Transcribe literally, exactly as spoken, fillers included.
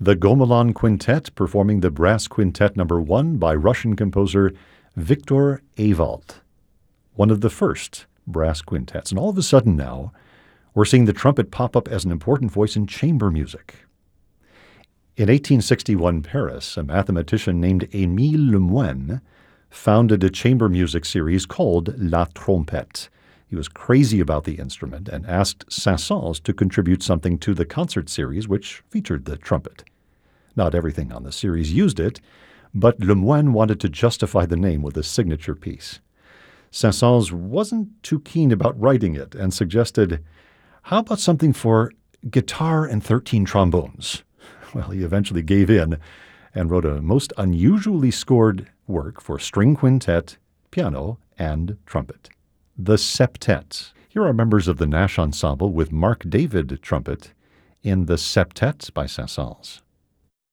The Gomelan Quintet performing the Brass Quintet number one by Russian composer Viktor Ewald, one of the first brass quintets. And all of a sudden now, we're seeing the trumpet pop up as an important voice in chamber music. In eighteen sixty-one Paris, a mathematician named Émile Lemoine founded a chamber music series called La Trompette. He was crazy about the instrument and asked Saint-Saëns to contribute something to the concert series, which featured the trumpet. Not everything on the series used it, but Lemoine wanted to justify the name with a signature piece. Saint-Saëns wasn't too keen about writing it and suggested, how about something for guitar and thirteen trombones? Well, he eventually gave in and wrote a most unusually scored work for string quintet, piano, and trumpet. The Septet. Here are members of the Nash Ensemble with Mark David trumpet in the Septet by Saint-Saëns.